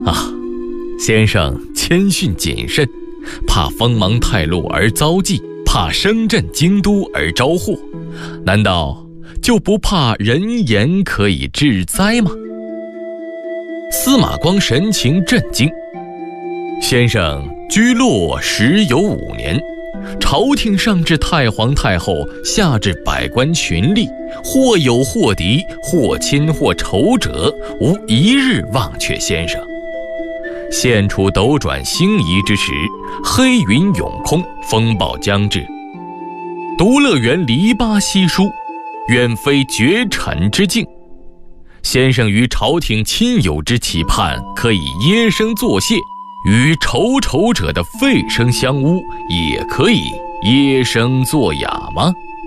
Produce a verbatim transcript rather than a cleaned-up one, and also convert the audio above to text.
啊，先生谦逊谨慎，怕锋芒太露而遭忌，怕声震京都而招祸，难道就不怕人言可以致灾吗？司马光神情震惊。先生居洛时有五年，朝廷上至太皇太后，下至百官群吏，或友或敌，或亲或仇者，无一日忘却先生。现处斗转星移之时，黑云涌空，风暴将至，独乐园篱笆稀疏，远非绝尘之境。先生于朝廷亲友之期盼，可以耶声作谢，与仇仇者的吠声相污，也可以耶声作哑吗？